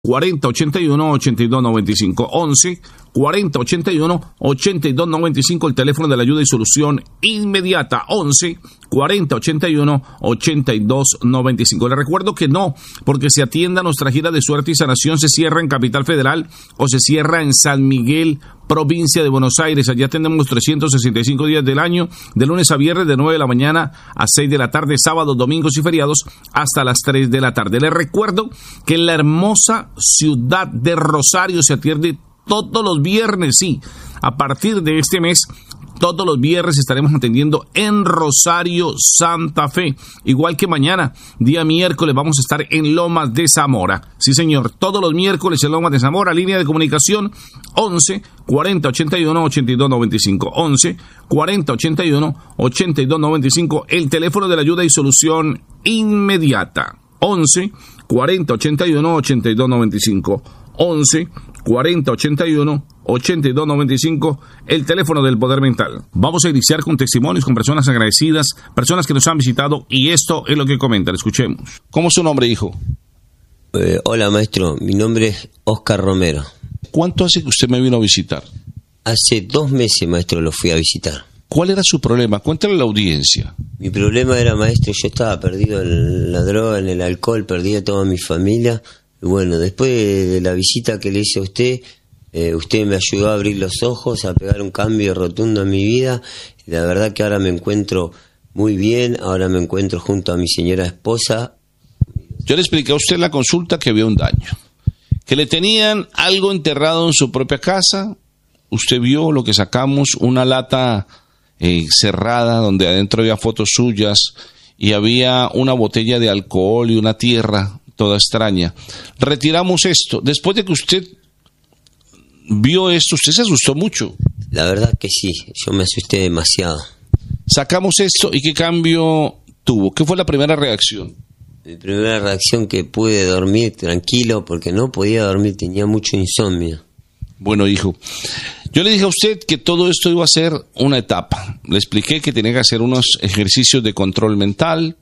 4081-8295, 11-4081-8295, el teléfono de la ayuda y solución inmediata, 11-4081-8295. Les recuerdo que no, porque se atienda nuestra gira de suerte y sanación, se cierra en Capital Federal o se cierra en San Miguel, provincia de Buenos Aires. Allá tenemos 365 días del año, de lunes a viernes, de 9 de la mañana a 6 de la tarde, sábados, domingos y feriados hasta las 3 de la tarde. Les recuerdo que en la hermosa ciudad de Rosario se atiende todos los viernes, sí, a partir de este mes. Todos los viernes estaremos atendiendo en Rosario, Santa Fe. Igual que mañana, día miércoles, vamos a estar en Lomas de Zamora. Sí, señor, todos los miércoles en Lomas de Zamora. Línea de comunicación 11-4081-8295. 11-4081-8295. El teléfono de la ayuda y solución inmediata. 11-4081-8295. 11-4081-8295, el teléfono del Poder Mental. Vamos a iniciar con testimonios, con personas agradecidas, personas que nos han visitado, y esto es lo que comentan. Escuchemos. ¿Cómo es su nombre, hijo? Hola, maestro. Mi nombre es Oscar Romero. ¿Cuánto hace que usted me vino a visitar? Hace 2 meses, maestro, lo fui a visitar. ¿Cuál era su problema? Cuéntale a la audiencia. Mi problema era, maestro, yo estaba perdido en la droga, en el alcohol, perdí a toda mi familia. Y bueno, después de la visita que le hice a usted, usted me ayudó a abrir los ojos, a pegar un cambio rotundo en mi vida. Y la verdad que ahora me encuentro muy bien, ahora me encuentro junto a mi señora esposa. Yo le expliqué a usted en la consulta que había un daño, que le tenían algo enterrado en su propia casa. Usted vio lo que sacamos, una lata cerrada donde adentro había fotos suyas y había una botella de alcohol y una tierra toda extraña. Retiramos esto. Después de que usted vio esto, usted se asustó mucho. La verdad que sí, yo me asusté demasiado. Sacamos esto, ¿y qué cambio tuvo? ¿Qué fue la primera reacción? Mi primera reacción, que pude dormir tranquilo, porque no podía dormir, tenía mucho insomnio. Bueno, hijo, yo le dije a usted que todo esto iba a ser una etapa. Le expliqué que tenía que hacer unos ejercicios de control mental.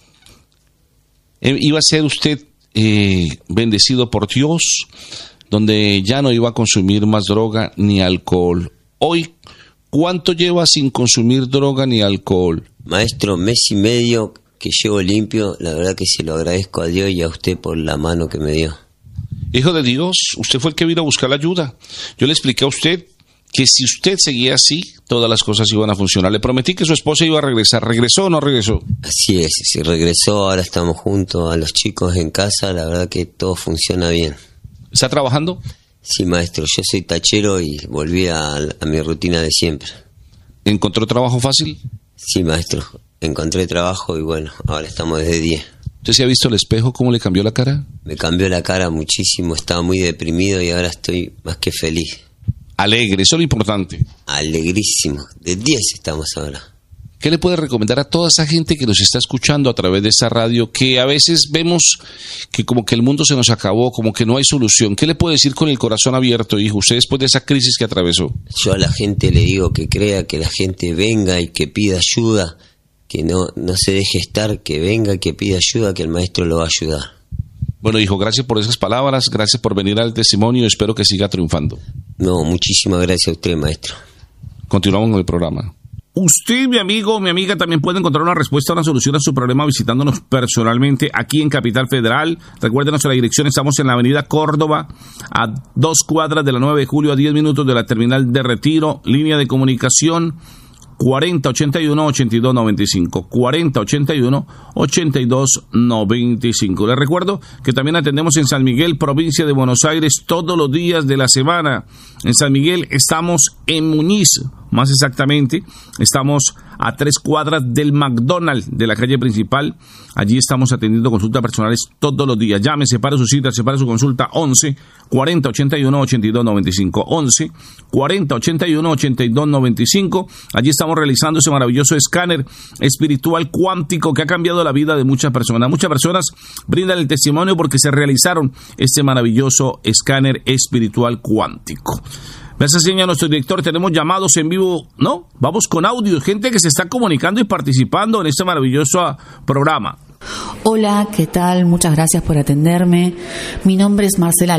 Iba a ser usted bendecido por Dios, donde ya no iba a consumir más droga ni alcohol. Hoy, ¿cuánto lleva sin consumir droga ni alcohol? Maestro, 1 mes y medio que llevo limpio. La verdad que se lo agradezco a Dios y a usted por la mano que me dio. Hijo de Dios, usted fue el que vino a buscar la ayuda. Yo le expliqué a usted que si usted seguía así, todas las cosas iban a funcionar. Le prometí que su esposa iba a regresar. ¿Regresó o no regresó? Así es, sí regresó, ahora estamos juntos a los chicos en casa, la verdad que todo funciona bien. ¿Está trabajando? Sí, maestro, yo soy tachero y volví a mi rutina de siempre. ¿Encontró trabajo fácil? Sí, maestro, encontré trabajo y bueno, ahora estamos desde 10. ¿Usted se ha visto el espejo? ¿Cómo le cambió la cara? Me cambió la cara muchísimo, estaba muy deprimido y ahora estoy más que feliz. Alegre, eso es lo importante. Alegrísimo, de 10 estamos ahora. ¿Qué le puede recomendar a toda esa gente que nos está escuchando a través de esta radio, que a veces vemos que como que el mundo se nos acabó, como que no hay solución? ¿Qué le puede decir con el corazón abierto, hijo, usted después de esa crisis que atravesó? Yo a la gente le digo que crea, que la gente venga y que pida ayuda, que no se deje estar, que venga y que pida ayuda, que el maestro lo va a ayudar. Bueno, hijo, gracias por esas palabras, gracias por venir al testimonio, espero que siga triunfando. No, muchísimas gracias a usted, maestro. Continuamos con el programa. Usted, mi amigo, mi amiga, también puede encontrar una respuesta, una solución a su problema visitándonos personalmente aquí en Capital Federal. Recuerden nuestra dirección, estamos en la avenida Córdoba, a 2 cuadras de la 9 de julio, a 10 minutos de la terminal de Retiro. Línea de comunicación 4081-8295, 4081-8295. Les recuerdo que también atendemos en San Miguel, provincia de Buenos Aires, todos los días de la semana. En San Miguel estamos en Muñiz, más exactamente, estamos a 3 cuadras del McDonald's de la calle principal. Allí estamos atendiendo consultas personales todos los días. Llame, separe su cita, separe su consulta, 11-4081-8295, 11-4081-8295. Allí estamos realizando ese maravilloso escáner espiritual cuántico que ha cambiado la vida de muchas personas. Muchas personas brindan el testimonio porque se realizaron este maravilloso escáner espiritual cuántico. Gracias, señor, nuestro director. Tenemos llamados en vivo, ¿no? Vamos con audio, gente que se está comunicando y participando en este maravilloso programa. Hola, ¿qué tal? Muchas gracias por atenderme. Mi nombre es Marcela